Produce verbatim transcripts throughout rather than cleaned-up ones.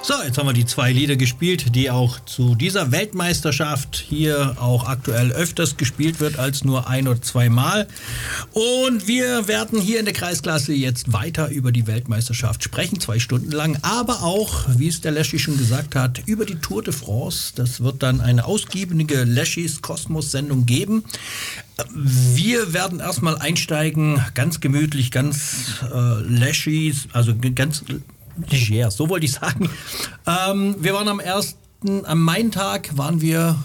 So, jetzt haben wir die zwei Lieder gespielt, die auch zu dieser Weltmeisterschaft hier auch aktuell öfters gespielt wird als nur ein oder zweimal. Und wir werden hier in der Kreisklasse jetzt weiter über die Weltmeisterschaft sprechen, zwei Stunden lang, aber auch, wie es der Leschi schon gesagt hat, über die Tour de France. Das wird dann eine ausgiebige Leschis Kosmos-Sendung geben. Wir werden erstmal einsteigen, ganz gemütlich, ganz äh, Leschis, also ganz leger, so wollte ich sagen. Ähm, wir waren am ersten, am Main-Tag waren wir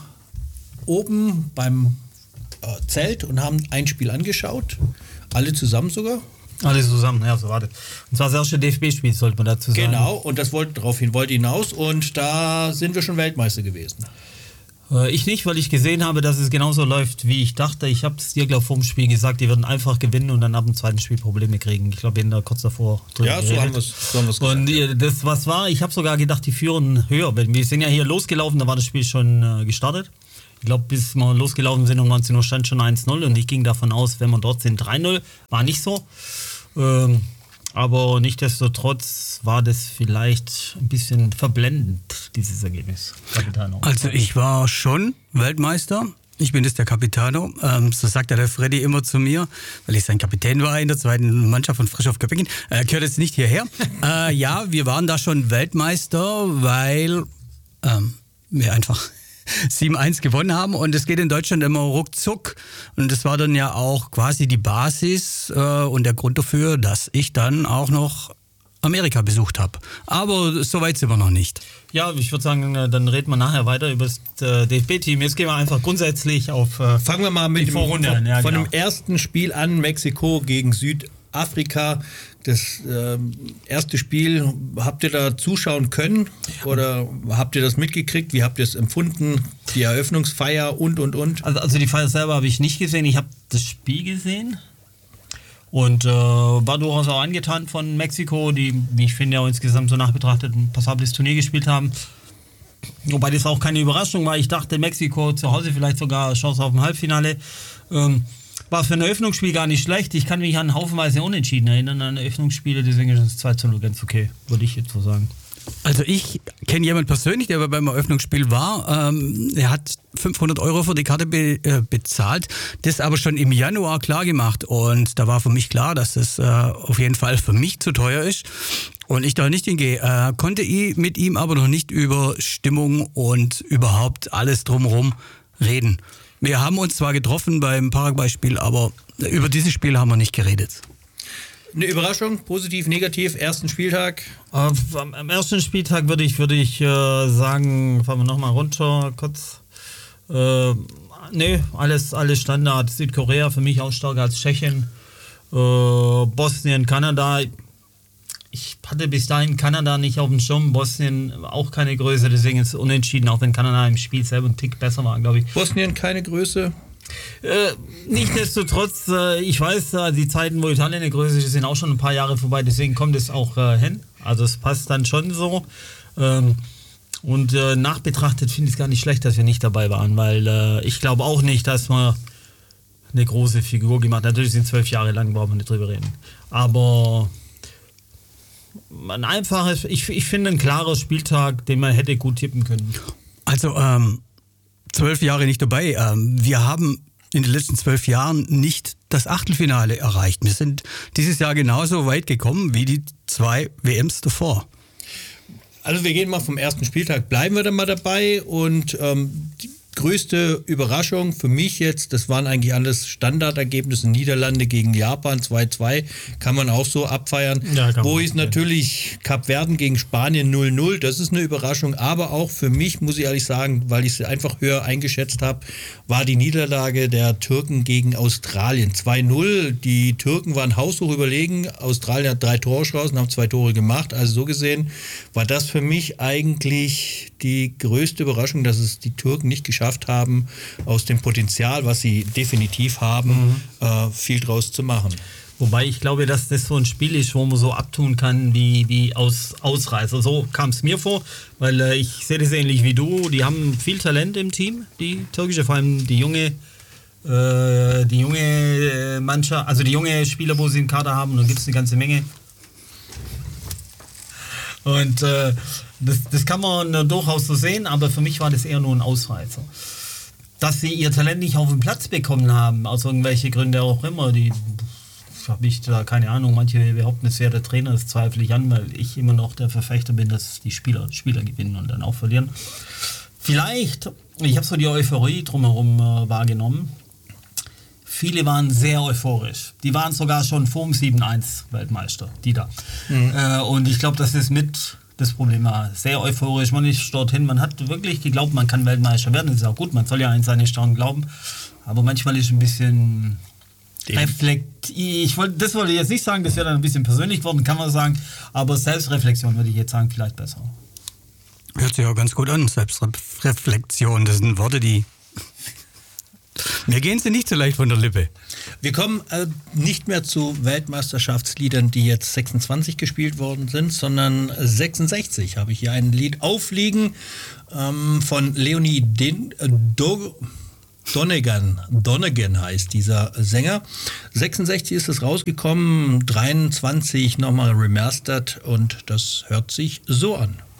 oben beim äh, Zelt und haben ein Spiel angeschaut. Alle zusammen sogar. Alle zusammen, ja, so warte. Und zwar das erste D F B-Spiel, sollte man dazu sagen. Genau, und das wollte darauf hin, wollte hinaus und da sind wir schon Weltmeister gewesen. Ich nicht, weil ich gesehen habe, dass es genauso läuft, wie ich dachte. Ich habe es dir, glaube ich, vor dem Spiel gesagt, die würden einfach gewinnen und dann ab dem zweiten Spiel Probleme kriegen. Ich glaube, wir haben da kurz davor drüber Ja, so haben wir es so gesagt. Und das, was war, ich habe sogar gedacht, die führen höher. Wir sind ja hier losgelaufen, da war das Spiel schon äh, gestartet. Ich glaube, bis wir losgelaufen sind um neunzehn Uhr stand schon eins null und ich ging davon aus, wenn wir dort sind, drei null. War nicht so. Ähm, Aber nichtsdestotrotz war das vielleicht ein bisschen verblendend, dieses Ergebnis. Capitano. Also ich war schon Weltmeister. Ich bin jetzt der Capitano. Ähm, so sagt ja der Freddy immer zu mir, weil ich sein Kapitän war in der zweiten Mannschaft von Frisch auf Göppingen. Er äh, gehört jetzt nicht hierher. äh, ja, wir waren da schon Weltmeister, weil ähm, wir einfach sieben eins gewonnen haben und es geht in Deutschland immer ruckzuck und das war dann ja auch quasi die Basis äh, und der Grund dafür, dass ich dann auch noch Amerika besucht habe. Aber so weit sind wir noch nicht. Ja, ich würde sagen, dann reden wir nachher weiter über das D F B-Team. Jetzt gehen wir einfach grundsätzlich auf äh, Fangen wir mal mit dem, von, ja, von genau. dem ersten Spiel an, Mexiko gegen Südafrika. Das äh, erste Spiel, habt ihr da zuschauen können oder habt ihr das mitgekriegt? Wie habt ihr es empfunden? Die Eröffnungsfeier und, und, und? Also, also die Feier selber habe ich nicht gesehen. Ich habe das Spiel gesehen und äh, war durchaus auch angetan von Mexiko, die, wie ich finde, auch insgesamt so nachbetrachtet ein passables Turnier gespielt haben. Wobei das auch keine Überraschung war. Ich dachte, Mexiko zu Hause vielleicht sogar Chance auf ein Halbfinale. Ähm, War für ein Eröffnungsspiel gar nicht schlecht. Ich kann mich an haufenweise Unentschieden erinnern, an Eröffnungsspiele, deswegen ist es zwei zu null ganz okay, würde ich jetzt so sagen. Also ich kenne jemanden persönlich, der beim Eröffnungsspiel war. Ähm, er hat fünfhundert Euro für die Karte be, äh, bezahlt, das aber schon im Januar klar gemacht. Und da war für mich klar, dass das äh, auf jeden Fall für mich zu teuer ist und ich da nicht hingehe. Äh, konnte ich mit ihm aber noch nicht über Stimmung und überhaupt alles drumherum reden. Wir haben uns zwar getroffen beim Paraguay-Spiel, aber über dieses Spiel haben wir nicht geredet. Eine Überraschung, positiv, negativ, ersten Spieltag? Äh, am, am ersten Spieltag würde ich, würde ich äh, sagen, fahren wir nochmal runter kurz. Äh, nee, alles, alles Standard. Südkorea für mich auch stärker als Tschechien. Äh, Bosnien, Kanada. Ich hatte bis dahin Kanada nicht auf dem Schirm, Bosnien auch keine Größe, deswegen ist es unentschieden, auch wenn Kanada im Spiel selber ein Tick besser war, glaube ich. Bosnien keine Größe? Äh, nichtsdestotrotz, äh, ich weiß, äh, die Zeiten, wo Italien eine Größe ist, sind auch schon ein paar Jahre vorbei, deswegen kommt es auch äh, hin. Also es passt dann schon so. Ähm, und äh, nachbetrachtet finde ich es gar nicht schlecht, dass wir nicht dabei waren, weil äh, ich glaube auch nicht, dass wir eine große Figur gemacht haben. Natürlich sind zwölf Jahre lang, brauchen wir nicht drüber reden. Aber ein einfaches, ich, ich finde ein klarer Spieltag, den man hätte gut tippen können. Also ähm, zwölf Jahre nicht dabei. Ähm, wir haben in den letzten zwölf Jahren nicht das Achtelfinale erreicht. Wir sind dieses Jahr genauso weit gekommen wie die zwei W Ms davor. Also wir gehen mal vom ersten Spieltag, bleiben wir dann mal dabei und ähm, die größte Überraschung für mich jetzt, das waren eigentlich alles Standardergebnisse, Niederlande gegen Japan zwei zwei, kann man auch so abfeiern. Ja, wo ist natürlich Kapverden gegen Spanien null null, das ist eine Überraschung, aber auch für mich, muss ich ehrlich sagen, weil ich es einfach höher eingeschätzt habe, war die Niederlage der Türken gegen Australien zwei null. Die Türken waren haushoch überlegen, Australien hat drei Torchancen, haben zwei Tore gemacht, also so gesehen war das für mich eigentlich die größte Überraschung, dass es die Türken nicht geschafft haben, aus dem Potenzial, was sie definitiv haben, mhm. äh, viel draus zu machen. Wobei ich glaube, dass das so ein Spiel ist, wo man so abtun kann wie, wie aus Ausreißer. So kam es mir vor, weil äh, ich sehe das ähnlich wie du. Die haben viel Talent im Team, die türkische, vor allem die junge äh, die junge äh, Mannschaft, also die junge Spieler, wo sie im Kader haben, und da gibt es eine ganze Menge. Und äh, das, das kann man äh, durchaus so sehen, aber für mich war das eher nur ein Ausreißer. Dass sie ihr Talent nicht auf den Platz bekommen haben, aus irgendwelchen Gründen auch immer, die habe ich da keine Ahnung, manche behaupten, es wäre der Trainer, das zweifle ich an, weil ich immer noch der Verfechter bin, dass die Spieler Spieler gewinnen und dann auch verlieren. Vielleicht, ich habe so die Euphorie drumherum äh, wahrgenommen. Viele waren sehr euphorisch. Die waren sogar schon vor dem sieben eins Weltmeister, die da. Mhm. Äh, und ich glaube, das ist mit das Problem war. Sehr euphorisch, man ist dorthin, man hat wirklich geglaubt, man kann Weltmeister werden. Das ist auch gut, man soll ja an seine Staunen glauben. Aber manchmal ist ein bisschen Reflekt. Ich wollte, das wollte ich jetzt nicht sagen, das wäre dann ein bisschen persönlich geworden, kann man sagen. Aber Selbstreflexion würde ich jetzt sagen, vielleicht besser. Hört sich auch ganz gut an, Selbstreflexion. Das sind Worte, die mir gehen sie nicht so leicht von der Lippe. Wir kommen äh, nicht mehr zu Weltmeisterschaftsliedern, die jetzt sechsundzwanzig gespielt worden sind, sondern sechsundsechzig habe ich hier ein Lied aufliegen ähm, von Leonie Den, äh, Do, Donegan. Donegan heißt dieser Sänger. sechsundsechzig ist es rausgekommen, dreiundzwanzig nochmal remastered und das hört sich so an.